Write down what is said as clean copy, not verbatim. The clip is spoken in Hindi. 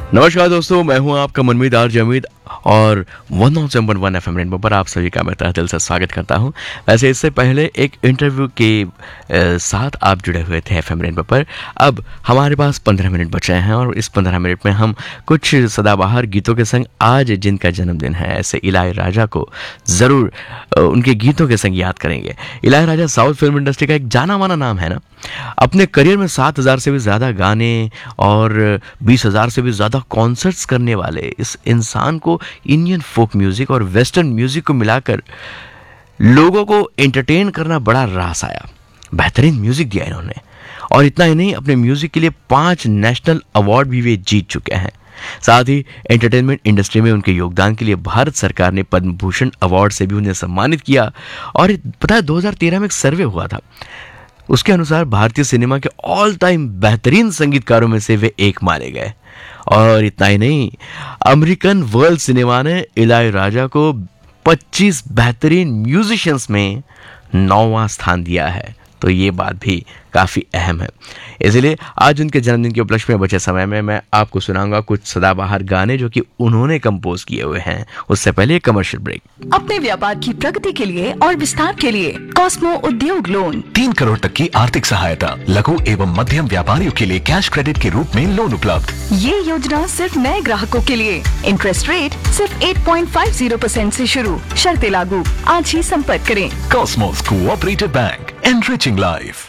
नमस्कार दोस्तों, मैं हूं आपका मनमीत आर जमीद और 107.1 FM रेनबो पर आप सभी का मैं तहे दिल से स्वागत करता हूं। वैसे इससे पहले एक इंटरव्यू के साथ आप जुड़े हुए थे FM रेनबो पर। अब हमारे पास 15 मिनट बचे हैं और इस 15 मिनट में हम कुछ सदाबहार गीतों के संग आज जिनका जन्मदिन है ऐसे इलायराजा को ज़रूर उनके गीतों के संग याद करेंगे। इलायराजा साउथ फिल्म इंडस्ट्री का एक जाना माना नाम है ना। अपने करियर में 7,000 से भी ज़्यादा गाने और 20,000 से भी ज़्यादा कॉन्सर्ट्स करने वाले इस इंसान को इंडियन फोक म्यूज़िक और वेस्टर्न म्यूज़िक को मिलाकर लोगों को एंटरटेन करना बड़ा रास आया। बेहतरीन म्यूज़िक दिया इन्होंने और इतना ही नहीं, अपने म्यूज़िक के लिए 5 नेशनल अवार्ड भी वे जीत चुके हैं। साथ ही एंटरटेनमेंट इंडस्ट्री में उनके योगदान के लिए भारत सरकार ने पद्म भूषण अवार्ड से भी उन्हें सम्मानित किया। और पता है 2013 में एक सर्वे हुआ था, उसके अनुसार भारतीय सिनेमा के ऑल टाइम बेहतरीन संगीतकारों में से वे एक माने गए। और इतना ही नहीं, अमेरिकन वर्ल्ड सिनेमा ने इलायराजा को 25 बेहतरीन म्यूजिशियंस में 9वां स्थान दिया है। तो ये बात भी काफ़ी अहम है। इसलिए आज उनके जन्मदिन के उपलक्ष्य में बचे समय में मैं आपको सुनाऊंगा कुछ सदाबहार गाने जो कि उन्होंने कंपोज किए हुए हैं। उससे पहले एक कमर्शियल ब्रेक। अपने व्यापार की प्रगति के लिए और विस्तार के लिए कॉस्मो उद्योग लोन 3 करोड़ तक की आर्थिक सहायता, लघु एवं मध्यम व्यापारियों के लिए कैश क्रेडिट के रूप में लोन उपलब्ध। ये योजना सिर्फ नए ग्राहकों के लिए। इंटरेस्ट रेट सिर्फ 8.50% से शुरू, शर्तें लागू। आज ही संपर्क करें। Cosmos cooperative bank, enriching life.